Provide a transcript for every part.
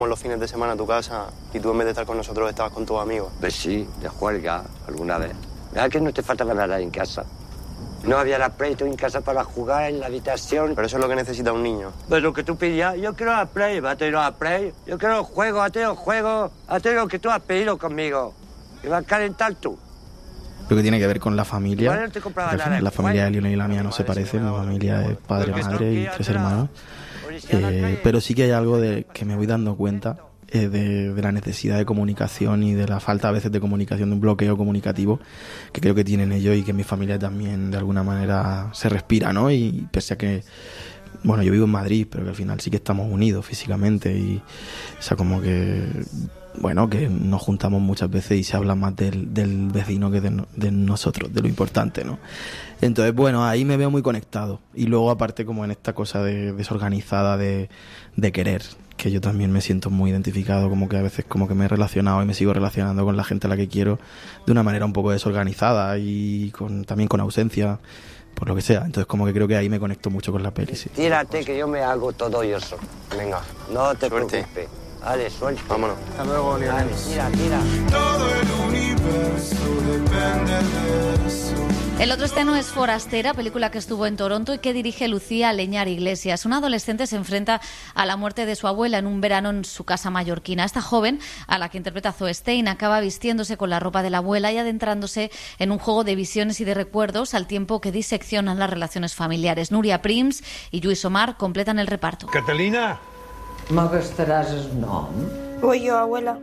Los fines de semana a tu casa y tú en vez de estar con nosotros estabas con tus amigos. Pues sí, de juerga alguna vez. ¿Verdad que no te faltaba nada en casa? No había la Play tú en casa para jugar en la habitación. Pero eso es lo que necesita un niño. Pues lo que tú pedías, yo quiero la Play, va a tener la Play. Yo quiero el juego, hazte lo que tú has pedido conmigo. Y vas a calentar tú. Lo que tiene que ver con la familia. Bueno, no te compraba Al nada. final, la familia de Lionel y la mía no se parece. Mi familia es padre, madre y 3 hermanos. Pero sí que hay algo de que me voy dando cuenta de la necesidad de comunicación y de la falta a veces de comunicación, de un bloqueo comunicativo que creo que tienen ellos y que en mi familia también de alguna manera se respira, ¿no? Y pese a que, bueno, yo vivo en Madrid, pero que al final sí que estamos unidos físicamente y, o sea, como que, bueno, que nos juntamos muchas veces y se habla más del vecino que de nosotros, de lo importante, ¿no? Entonces, bueno, ahí me veo muy conectado. Y luego, aparte, como en esta cosa desorganizada de querer, que yo también me siento muy identificado, como que a veces como que me he relacionado y me sigo relacionando con la gente a la que quiero de una manera un poco desorganizada y también con ausencia, por lo que sea. Entonces, como que creo que ahí me conecto mucho con la peli, sí. Tírate que yo me hago todo yo solo. Venga, No te suerte. preocupes. Vale, suerte. Vámonos. Hasta luego, Lionel. Dale, tira. Todo el universo depende de eso. El otro estreno es Forastera, película que estuvo en Toronto y que dirige Lucía Leñar Iglesias. Una adolescente se enfrenta a la muerte de su abuela en un verano en su casa mallorquina. Esta joven, a la que interpreta Zoe Stein, acaba vistiéndose con la ropa de la abuela y adentrándose en un juego de visiones y de recuerdos al tiempo que diseccionan las relaciones familiares. Núria Prims y Lluís Omar completan el reparto. Catalina! Me gastaràs el nom? Voy yo, abuela.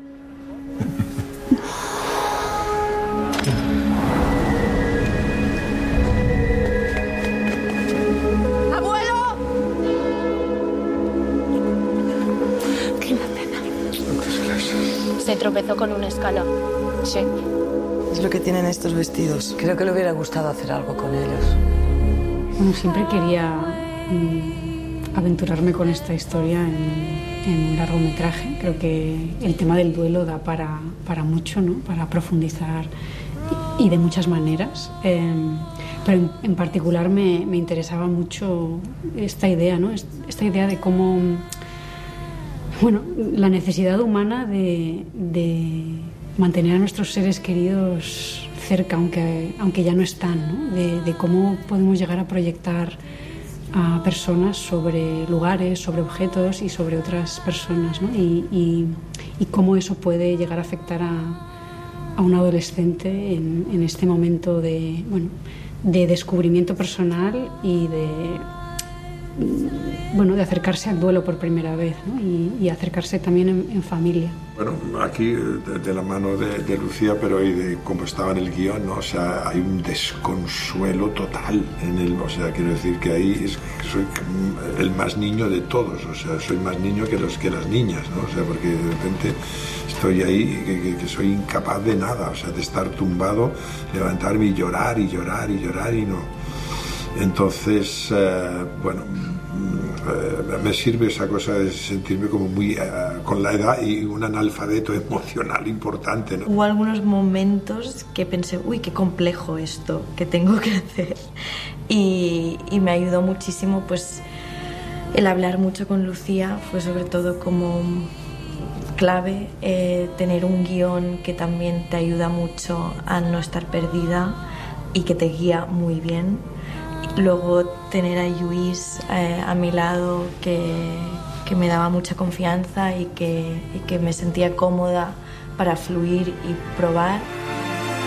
¡Abuelo! Qué pena. Se tropezó con un escalón. Sí. Es lo que tienen estos vestidos. Creo que le hubiera gustado hacer algo con ellos. Bueno, siempre quería aventurarme con esta historia en un largometraje. Creo que el tema del duelo da para mucho, ¿no? Para profundizar y de muchas maneras. Pero en particular me interesaba mucho esta idea, ¿no? Esta idea de cómo, bueno, la necesidad humana de mantener a nuestros seres queridos cerca, aunque ya no están, ¿no? De cómo podemos llegar a proyectar a personas sobre lugares, sobre objetos y sobre otras personas, ¿no? Y cómo eso puede llegar a afectar a un adolescente en este momento de descubrimiento personal y de acercarse al duelo por primera vez, ¿no? Y acercarse también en familia. Bueno, aquí de la mano de Lucía, pero y de cómo estaba en el guión, ¿no? O sea, hay un desconsuelo total en él. O sea, quiero decir que ahí soy el más niño de todos. O sea, soy más niño que las niñas, ¿no? O sea, porque de repente estoy ahí que soy incapaz de nada. O sea, de estar tumbado, levantarme y llorar y llorar y llorar y no. Entonces, me sirve esa cosa de sentirme como muy con la edad y un analfabeto emocional importante, ¿no? Hubo algunos momentos que pensé, uy, qué complejo esto que tengo que hacer. Y me ayudó muchísimo, pues, el hablar mucho con Lucía. Fue sobre todo como clave tener un guión que también te ayuda mucho a no estar perdida y que te guía muy bien. Luego tener a Lluís a mi lado que me daba mucha confianza y que me sentía cómoda para fluir y probar.